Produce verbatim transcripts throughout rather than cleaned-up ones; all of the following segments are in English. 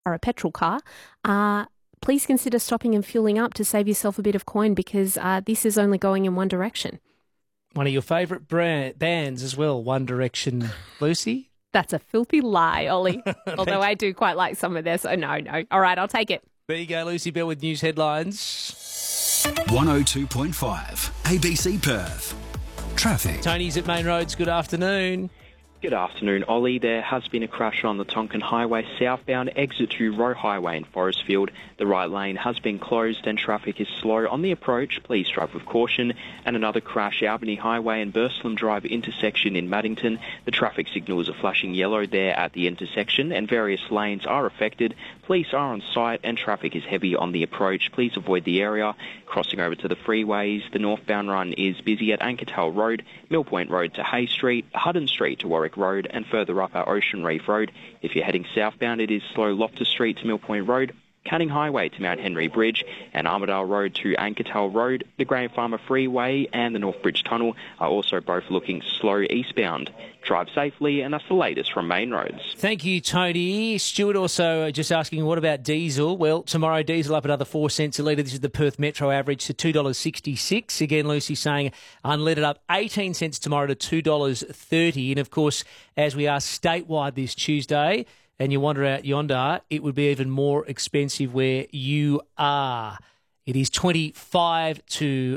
are a petrol car, uh, please consider stopping and fueling up to save yourself a bit of coin because uh, this is only going in one direction. One of your favourite brand, bands as well, One Direction, Lucy? That's a filthy lie, Ollie. Although I do quite like some of this. So no, no. All right, I'll take it. There you go, Lucy Bell with news headlines. one oh two point five A B C Perth. Traffic. Tony's at Main Roads. Good afternoon. Good afternoon, Ollie. There has been a crash on the Tonkin Highway southbound exit to Roe Highway in Forestfield. The right lane has been closed and traffic is slow on the approach. Please drive with caution. And another crash, Albany Highway and Burslem Drive intersection in Maddington. The traffic signals are flashing yellow there at the intersection and various lanes are affected. Police are on site and traffic is heavy on the approach. Please avoid the area. Crossing over to the freeways, the northbound run is busy at Ankertale Road, Millpoint Road to Hay Street, Hutton Street to Warwick Road and further up at Ocean Reef Road. If you're heading southbound, it is slow Loftus Street to Millpoint Road, Canning Highway to Mount Henry Bridge and Armidale Road to Ankertale Road. The Graham Farmer Freeway and the North Bridge Tunnel are also both looking slow eastbound. Drive safely, and that's the latest from Main Roads. Thank you, Tony. Stuart also just asking, what about diesel? Well, tomorrow diesel up another four cents a litre. This is the Perth Metro average to two dollars sixty-six. Again, Lucy saying unleaded up eighteen cents tomorrow to two dollars thirty. And, of course, as we are statewide this Tuesday, and you wander out yonder, it would be even more expensive where you are. It is twenty-five to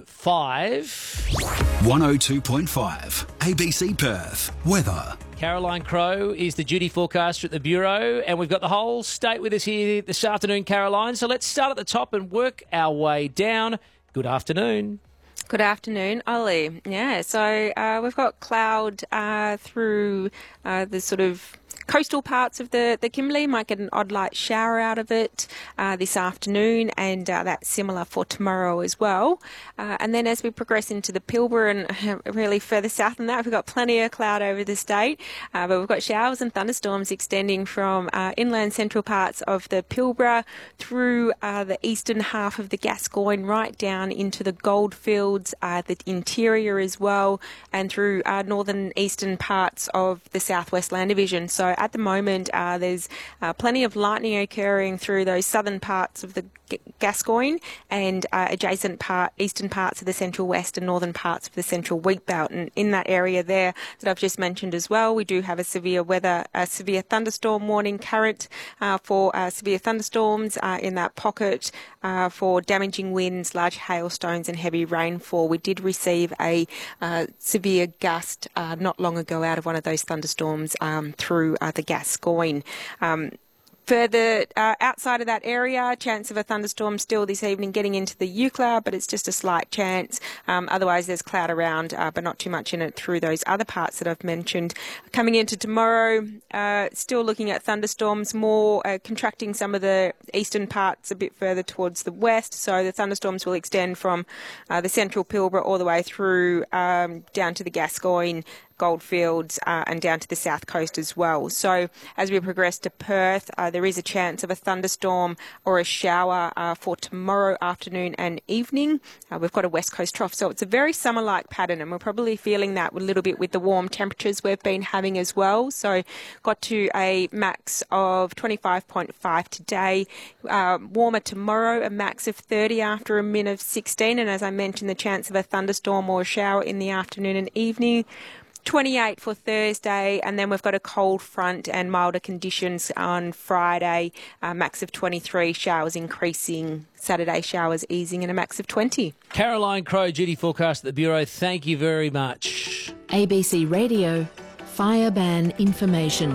five. one oh two point five A B C Perth. Weather. Caroline Crowe is the duty forecaster at the Bureau, and we've got the whole state with us here this afternoon, Caroline. So let's start at the top and work our way down. Good afternoon. Good afternoon, Ollie. Yeah, so uh, we've got cloud uh, through uh, the sort of coastal parts of the, the Kimberley. Might get an odd light shower out of it uh, this afternoon, and uh, that's similar for tomorrow as well. Uh, and then as we progress into the Pilbara and uh, really further south than that, we've got plenty of cloud over the state, uh, but we've got showers and thunderstorms extending from uh, inland central parts of the Pilbara through uh, the eastern half of the Gascoyne right down into the Goldfields, uh, the interior as well, and through uh, northern eastern parts of the Southwest Land Division. So at the moment, uh, there's uh, plenty of lightning occurring through those southern parts of the G- Gascoyne and uh, adjacent part, eastern parts of the Central West and northern parts of the Central Wheat Belt. And in that area there that I've just mentioned as well, we do have a severe weather, a severe thunderstorm warning current uh, for uh, severe thunderstorms uh, in that pocket uh, for damaging winds, large hailstones and heavy rainfall. We did receive a uh, severe gust uh, not long ago out of one of those thunderstorms um, through uh, the Gascoyne. Um, Further uh, outside of that area, chance of a thunderstorm still this evening getting into the U-cloud, but it's just a slight chance. Um, otherwise, there's cloud around, uh, but not too much in it through those other parts that I've mentioned. Coming into tomorrow, uh, still looking at thunderstorms, more uh, contracting some of the eastern parts a bit further towards the west. So the thunderstorms will extend from uh, the central Pilbara all the way through um, down to the Gascoyne, Goldfields uh, and down to the south coast as well. So as we progress to Perth, uh, there is a chance of a thunderstorm or a shower uh, for tomorrow afternoon and evening. Uh, we've got a west coast trough, so it's a very summer-like pattern, and we're probably feeling that a little bit with the warm temperatures we've been having as well. So got to a max of twenty-five point five today, uh, warmer tomorrow, a max of thirty after a min of sixteen, and as I mentioned, the chance of a thunderstorm or a shower in the afternoon and evening. twenty-eight for Thursday, and then we've got a cold front and milder conditions on Friday, a max of twenty-three, showers increasing, Saturday showers easing, and a max of twenty. Caroline Crowe, duty forecast at the Bureau, thank you very much. A B C Radio, fire ban information.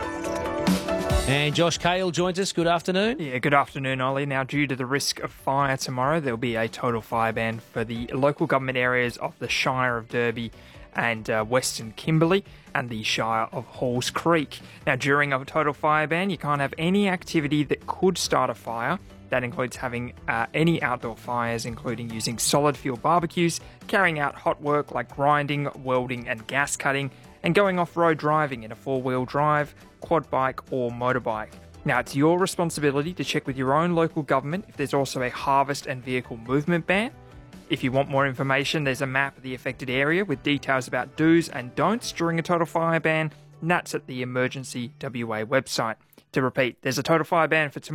And Josh Cale joins us. Good afternoon. Yeah, good afternoon, Ollie. Now, due to the risk of fire tomorrow, there'll be a total fire ban for the local government areas of the Shire of Derby and uh, Western Kimberley and the Shire of Halls Creek. Now, during a total fire ban, you can't have any activity that could start a fire. That includes having uh, any outdoor fires, including using solid fuel barbecues, carrying out hot work like grinding, welding and gas cutting, and going off-road driving in a four-wheel drive, quad bike or motorbike. Now, it's your responsibility to check with your own local government if there's also a harvest and vehicle movement ban. If you want more information, there's a map of the affected area with details about do's and don'ts during a total fire ban, and that's at the Emergency W A website. To repeat, there's a total fire ban for tomorrow.